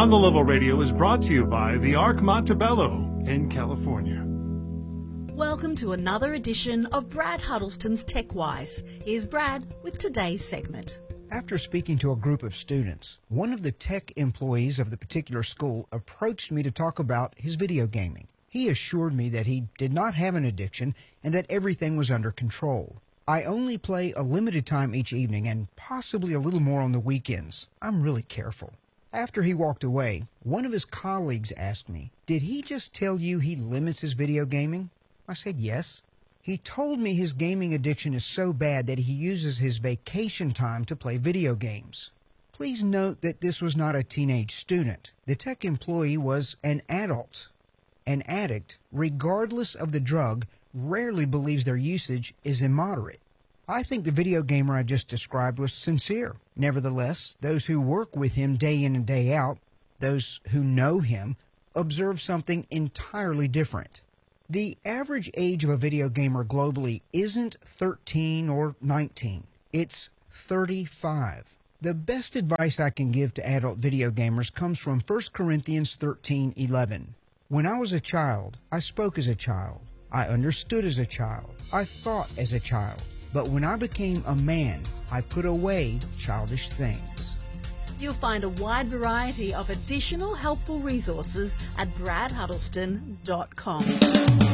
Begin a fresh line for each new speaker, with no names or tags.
On the Level Radio is brought to you by the Arc Montebello in California.
Welcome to another edition of Brad Huddleston's TechWise. Here's Brad with today's segment.
After speaking to a group of students, one of the tech employees of the particular school approached me to talk about his video gaming. He assured me that he did not have an addiction and that everything was under control. I only play a limited time each evening and possibly a little more on the weekends. I'm really careful. After he walked away, one of his colleagues asked me, "Did he just tell you he limits his video gaming?" I said yes. He told me his gaming addiction is so bad that he uses his vacation time to play video games. Please note that this was not a teenage student. The tech employee was an adult. An addict, regardless of the drug, rarely believes their usage is immoderate. I think the video gamer I just described was sincere. Nevertheless, those who work with him day in and day out, those who know him, observe something entirely different. The average age of a video gamer globally isn't 13 or 19. It's 35. The best advice I can give to adult video gamers comes from 1 Corinthians 13:11. When I was a child, I spoke as a child. I understood as a child. I thought as a child. But when I became a man, I put away childish things.
You'll find a wide variety of additional helpful resources at bradhuddleston.com.